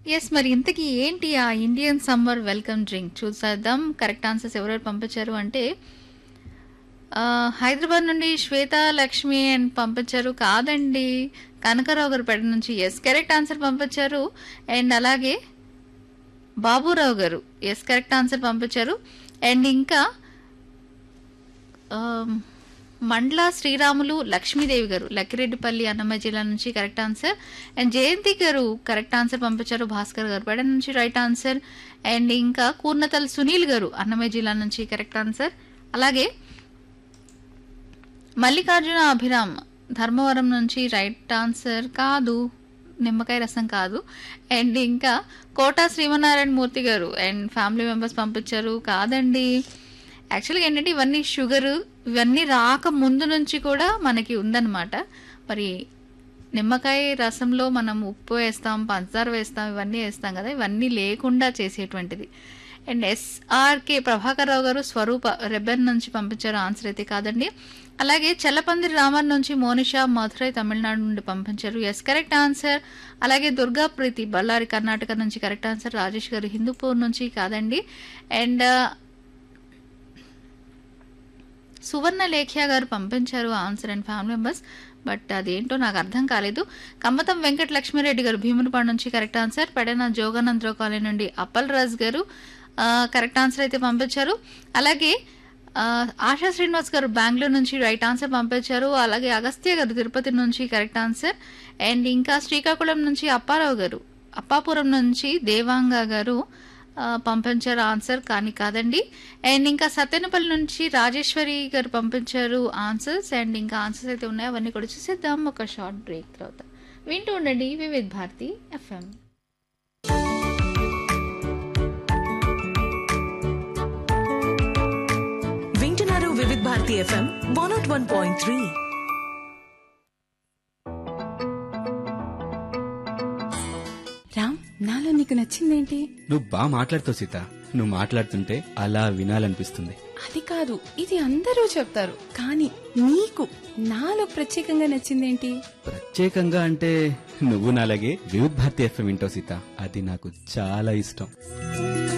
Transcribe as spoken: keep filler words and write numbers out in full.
Yes. మరి ఇంతకీ ఏంటి ఆ ఇండియన్ సమ్మర్ వెల్కమ్ డ్రింక్ చూసేద్దాం. కరెక్ట్ ఆన్సర్స్ ఎవరెవరు పంపించారు అంటే ఆహ్, హైదరాబాద్ నుండి శ్వేత లక్ష్మి అని పంపించారు. కాదండి. కనకారావు గారు పెడ నుంచి యెస్ కరెక్ట్ ఆన్సర్ పంపించారు. అండ్ అలాగే బాబురావు గారు యెస్ కరెక్ట్ ఆన్సర్ పంపించారు. అండ్ ఇంకా ఆహ్, మండల శ్రీరాములు లక్ష్మీదేవి గారు లక్కిరెడ్డిపల్లి అన్నమయ్య జిల్లా నుంచి కరెక్ట్ ఆన్సర్. అండ్ జయంతి గారు కరెక్ట్ ఆన్సర్ పంపించారు. భాస్కర్ గారు పెడ నుంచి రైట్ ఆన్సర్. అండ్ ఇంకా కూర్నతల్ సునీల్ గారు అన్నమయ్య జిల్లా నుంచి కరెక్ట్ ఆన్సర్. అలాగే మల్లికార్జున అభిరామ్ ధర్మవరం నుంచి రైట్ ఆన్సర్ కాదు, నిమ్మకాయ రసం కాదు. అండ్ ఇంకా కోట శ్రీమనారాయణ మూర్తి గారు అండ్ ఫ్యామిలీ మెంబర్స్ పంపించారు. కాదండి. యాక్చువల్గా ఏంటంటే ఇవన్నీ షుగరు ఇవన్నీ రాక ముందు నుంచి కూడా మనకి ఉందన్నమాట. మరి నిమ్మకాయ రసంలో మనం ఉప్పు వేస్తాం, పంచదార వేస్తాం, ఇవన్నీ వేస్తాం కదా, ఇవన్నీ లేకుండా చేసేటువంటిది. అండ్ ఎస్ఆర్కే ప్రభాకర్ రావు గారు స్వరూప రెబెన్ నుంచి పంపించారు. ఆన్సర్ అయితే కాదండి. అలాగే చల్లపందిరి రామన్ నుంచి మోనిషా మధురై తమిళనాడు నుండి పంపించారు. Yes correct answer. అలాగే దుర్గా ప్రీతి బళ్ళారి కర్ణాటక నుంచి కరెక్ట్ ఆన్సర్. రాజేష్ గారు హిందూపూర్ నుంచి కాదండి. అండ్ సువర్ణ లేఖ్య గారు పంపించారు answer and family members, but అదేంటో నాకు అర్థం కాలేదు. కమ్మతం వెంకట లక్ష్మీరెడ్డి గారు భీమునిపాడు నుంచి correct answer. Pedana Jogananda Rao colony నుండి అప్పల్ రాజ్ గారు కరెక్ట్ ఆన్సర్ అయితే పంపించారు. అలాగే ఆశా శ్రీనివాస్ గారు బెంగళూరు నుంచి రైట్ ఆన్సర్ పంపించారు. అలాగే అగస్త్య గారు తిరుపతి నుంచి కరెక్ట్ ఆన్సర్. అండ్ ఇంకా శ్రీకాకుళం నుంచి అప్పారావు గారు అప్పాపురం నుంచి దేవాంగ గారు పంపించారు ఆన్సర్, కానీ కాదండి. అండ్ ఇంకా సత్యనపల్లి నుంచి రాజేశ్వరి గారు పంపించారు ఆన్సర్స్. అండ్ ఇంకా ఆన్సర్స్ అయితే ఉన్నాయి, అవన్నీ కూడా చూసేద్దాం ఒక షార్ట్ బ్రేక్ తర్వాత. వింటూ ఉండండి వివిధ భారతి ఎఫ్ఎం. వింటున్నారు వివిధ Bharati FM one not one point three. Ram, నాలో నీకు నచ్చిందేంటి? నువ్వు బాగా మాట్లాడుతావు సీత. నువ్వు మాట్లాడుతుంటే అలా వినాలనిపిస్తుంది. అది కాదు, ఇది అందరూ చెప్తారు, కానీ నీకు నాలో ప్రత్యేకంగా నచ్చిందేంటి? ప్రత్యేకంగా అంటే నువ్వు నాలాగే వివిధ భారతి ఎఫ్ఎం వింటావు సీత. అది నాకు చాలా ఇష్టం.